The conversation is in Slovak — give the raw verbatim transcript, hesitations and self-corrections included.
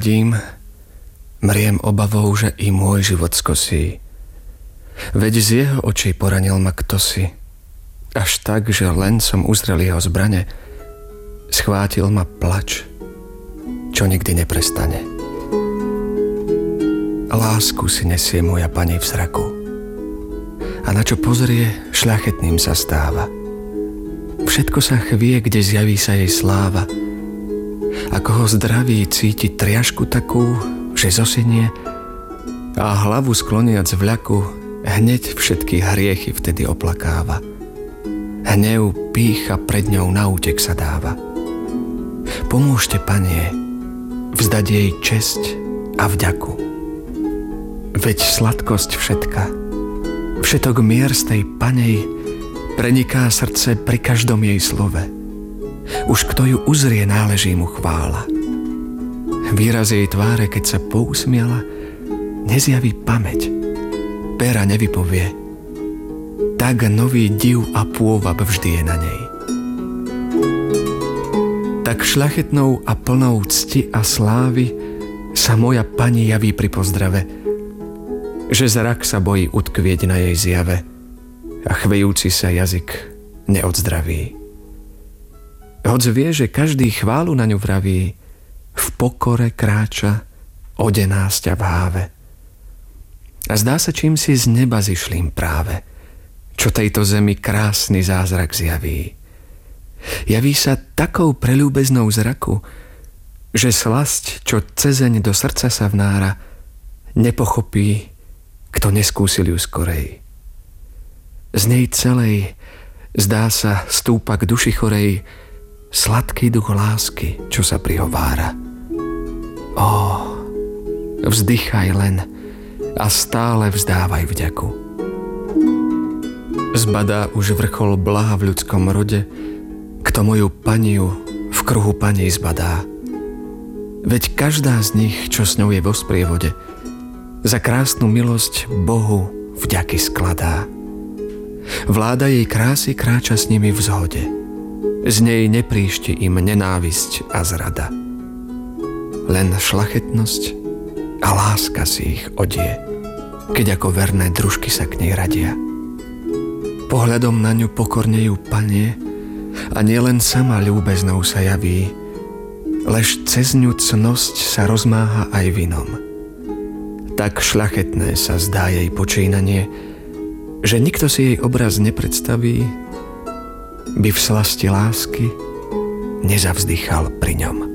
hľadím, mriem obavou, že i môj život skosí. Veď z jeho očí poranil ma kdosi, až tak, že len som uzrel jeho zbrane, schvátil ma plač, čo nikdy neprestane. Lásku si nesie moja Pani v zraku, a na čo pozrie, šľachetným sa stáva. Všetko sa chvie, kde zjaví sa jej sláva. Ako ho zdraví cíti triašku takú, že zosenie, a hlavu skloniac v ľaku, hneď všetky hriechy vtedy oplakáva. Hnev, pýcha pred ňou na útek sa dáva. Pomôžte, Panie, vzdať jej česť a vďaku. Veď sladkosť všetka, všetok mier z tej Panej preniká srdce pri každom jej slove. Už kto ju uzrie, náleží mu chvála. Výraz jej tváre, keď sa pousmiela, nezjaví pamäť, pera nevypovie. Tak nový div a pôvab vždy je na nej. Tak šľachetnou a plnou cti a slávy sa moja Pani javí pri pozdrave, že zrak sa bojí utkvieť na jej zjave a chvejúci sa jazyk neodzdraví. Hoď vie, že každý chválu na ňu vraví, v pokore kráča, odená sťa v háve. A zdá sa, čím si z neba zišlým práve, čo tejto zemi krásny zázrak zjaví. Javí sa takou preľúbeznou zraku, že slasť, čo cezeň do srdca sa vnára, nepochopí, kto neskúsil ju skorej. Z nej celej, zdá sa, stúpa k duši chorej sladký duch lásky, čo sa prihovára. Ó, vzdychaj len a stále vzdávaj vďaku. Zbadá už vrchol blaha v ľudskom rode, kto moju Paniu v kruhu paní zbadá. Veď každá z nich, čo s ňou je vo sprievode, za krásnu milosť Bohu vďaky skladá. Vláda jej krásy kráča s nimi v zhode. Z nej nepríšti im nenávisť a zrada. Len šľachetnosť a láska si ich odie, keď ako verné družky sa k nej radia. Pohľadom na ňu pokorne ju Panie, a nielen sama ľúbeznou sa javí, lež cez ňu cnosť sa rozmáha aj vinom. Tak šľachetné sa zdá jej počínanie, že nikto si jej obraz nepredstaví, by v slasti lásky nezavzdychal pri ňom.